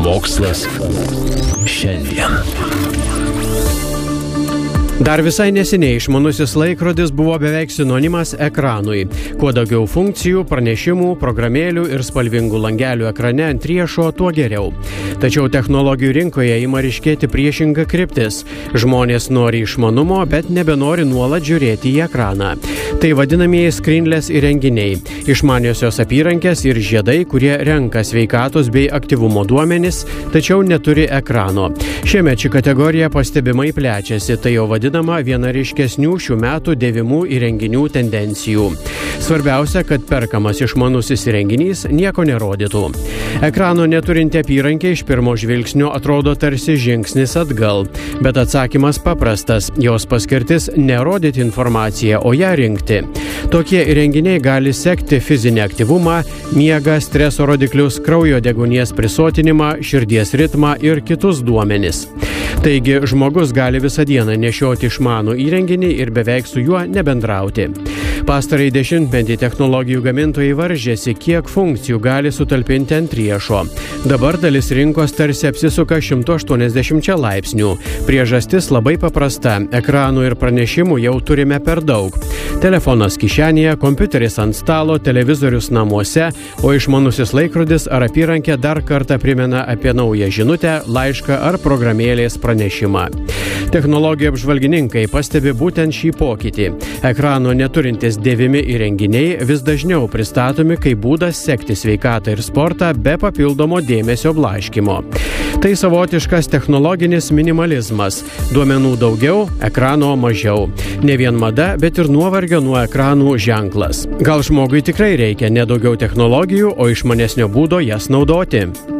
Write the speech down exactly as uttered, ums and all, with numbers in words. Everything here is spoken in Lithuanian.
Mokslas šiandien. Dar visai neseniai išmanusis laikrodis buvo beveik sinonimas ekranui. Kuo daugiau funkcijų, pranešimų, programėlių ir spalvingų langelių ekrane ant riešo, tuo geriau. Tačiau technologijų rinkoje ima ryškėti priešinga kryptis. Žmonės nori išmanumo, bet nebenori nuolat žiūrėti į ekraną. Tai vadinamieji screenless įrenginiai. Išmaniosios apyrankės ir žiedai, kurie renka sveikatos bei aktyvumo duomenis, tačiau neturi ekrano. Šiemet ši kategorija pastebimai plečiasi, tai jau vadinama viena ryškesnių šių metų dėvimų įrenginių tendencijų. Svarbiausia, kad perkamas išmanusis įrenginys nieko nerodytų. Ekrano neturinti apyrankė iš pirmo žvilgsnio atrodo tarsi žingsnis atgal, bet atsakymas paprastas. Jos paskirtis ne rodyti informaciją, o ją rinkti. Tokie įrenginiai gali sekti fizinį aktyvumą, miegą, streso rodiklius, kraujo deguonies prisotinimą, širdies ritmą ir kitus duomenis. Taigi žmogus gali visą dieną nešioti išmanų įrenginį ir beveik su juo nebendrauti. Pastarąjį dešimtmetį technologijų gamintojai varžėsi, kiek funkcijų gali sutalpinti ant riešo. Dabar dalis rinkos tarsi apsisuka šimtu aštuoniasdešimčia laipsnių. Priežastis labai paprasta. Ekranų ir pranešimų jau turime per daug. Telefonas kišenėje, kompiuteris ant stalo, televizorius namuose, o išmanusis laikrodis ar apyrankė dar kartą primena apie naują žinutę, laišką ar programėlės pranešimą. Technologijų apžvalgininkai pastebi būtent šį pokytį. Ekrano neturintis dėvimi įrenginiai vis dažniau pristatomi kaip būdas sekti sveikatą ir sportą be papildomo dėmesio blaškymo. Tai savotiškas technologinis minimalizmas. Duomenų daugiau, ekrano mažiau. Ne vien mada, bet ir nuovargio nuo ekranų ženklas. Gal žmogui tikrai reikia ne daugiau technologijų, o išmanesnio būdo jas naudoti?